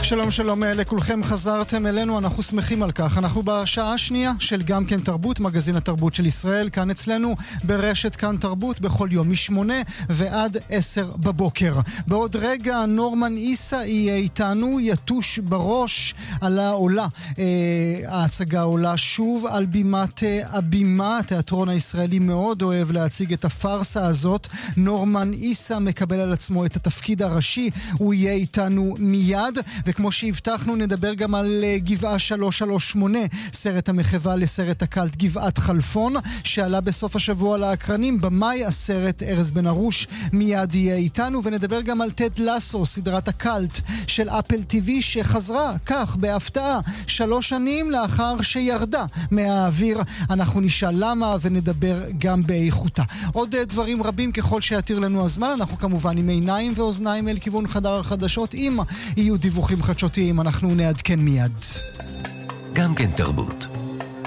שלום שלום לכולכם, חזרתם אלינו, אנחנו שמחים על כך. אנחנו בשעה השנייה של גם כן תרבות, מגזין התרבות של ישראל, כאן אצלנו ברשת כאן תרבות, בכל יום מ8 ועד 10 בבוקר. בעוד רגע נורמן איסה יהיה איתנו, יתוש בראש על העולה. ההצגה עולה שוב על בימת הבימה, התיאטרון הישראלי מאוד אוהב להציג את הפרסה הזאת. נורמן איסה מקבל על עצמו את התפקיד הראשי, הוא יהיה איתנו מיד, וכמו שהבטחנו נדבר גם על גבעה 338, סרט המחווה לסרט הקלט גבעת חלפון, שעלה בסוף השבוע לאקרנים. במאי הסרט ארז בן ארוש מיד יהיה איתנו, ונדבר גם על טד לסו, סדרת הקלט של אפל טיווי שחזרה כך בהפתעה 3 שנים לאחר שירדה מהאוויר. אנחנו נשאל למה ונדבר גם באיכותה. עוד דברים רבים ככל שיתיר לנו הזמן, אנחנו כמובן עם עיניים ואוזניים אל כיוון חדר החדשות. אם יהיו דיווחים חדשותיים אנחנו נעדכן מיד. גם כן תרבות.